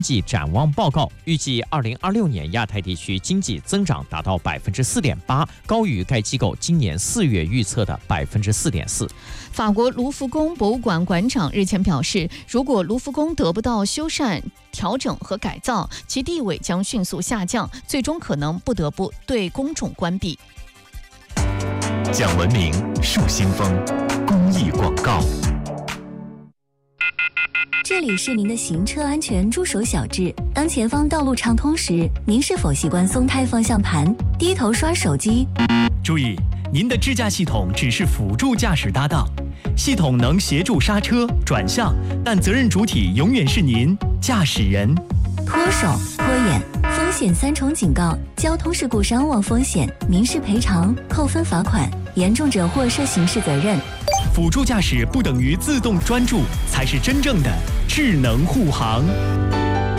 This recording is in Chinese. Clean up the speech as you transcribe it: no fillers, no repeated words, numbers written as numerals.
经济展望报告预计，2026年亚太地区经济增长达到4.8%，高于该机构今年4月预测的4.4%。 法国卢浮宫博物馆馆长日前表示，如果卢浮宫得不到修缮、调整和改造，其地位将迅速下降，最终可能不得不对公众关闭。 讲文明，树新风，公益广告。 这里是您的行车安全助手小智。当前方道路畅通时，您是否习惯松开方向盘，低头刷手机？ 注意，您的支架系统只是辅助驾驶搭档，系统能协助刹车、转向，但责任主体永远是您驾驶人。 脱手、拖延，风险3重警告：交通事故伤亡风险、民事赔偿、扣分罚款，严重者或涉刑事责任。 辅助驾驶不等于自动专注，才是真正的智能护航。